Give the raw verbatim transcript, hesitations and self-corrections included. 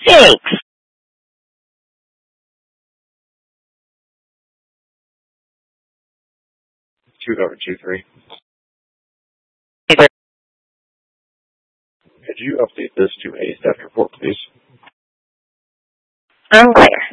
Thanks. two over two three. Could Could you update this to a staff report, please? I'm clear.